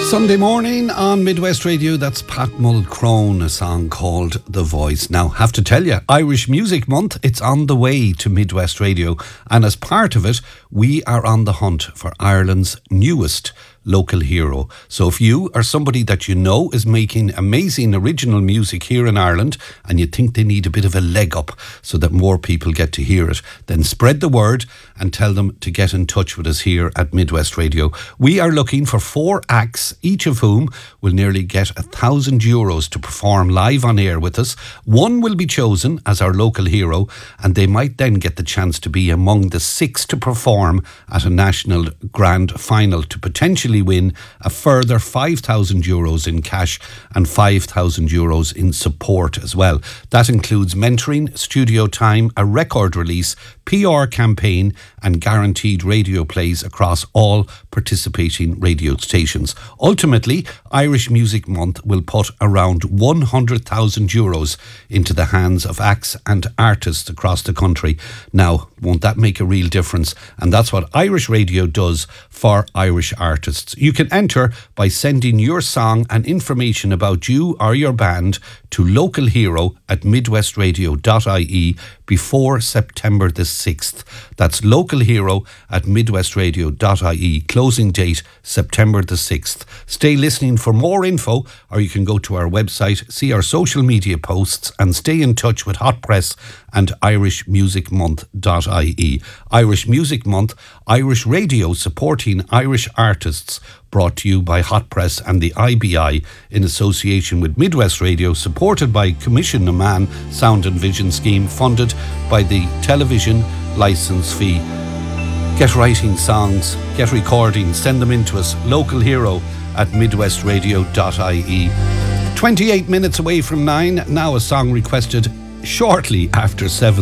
Sunday morning on Midwest Radio, that's Pat Mulcrone, a song called The Voice. Now, have to tell you, Irish Music Month, it's on the way to Midwest Radio, and as part of it, we are on the hunt for Ireland's newest local hero. So if you or somebody that you know is making amazing original music here in Ireland and you think they need a bit of a leg up so that more people get to hear it, then spread the word and tell them to get in touch with us here at Midwest Radio. We are looking for 4 acts, each of whom will nearly get €1,000 to perform live on air with us. One will be chosen as our local hero, and they might then get the chance to be among the 6 to perform at a national grand final to potentially win a further €5,000 in cash and €5,000 in support as well. That includes mentoring, studio time, a record release, PR campaign and guaranteed radio plays across all participating radio stations. Ultimately, Irish Music Month will put around €100,000 into the hands of acts and artists across the country. Now, won't that make a real difference? And that's what Irish Radio does for Irish artists. You can enter by sending your song and information about you or your band to localhero@midwestradio.ie before September the 6th. That's localhero@midwestradio.ie. Closing date September the 6th. Stay listening for more info, or you can go to our website, see our social media posts and stay in touch with Hot Press and irishmusicmonth.ie. Irish Music Month, Irish Radio supporting Irish artists, brought to you by Hot Press and the IBI in association with Midwest Radio, supported by Commission na Man Sound and Vision Scheme, funded by the television licence fee. Get writing songs, get recording, send them in to us, localhero@midwestradio.ie. 28 minutes away from 9, now a song requested shortly after 7.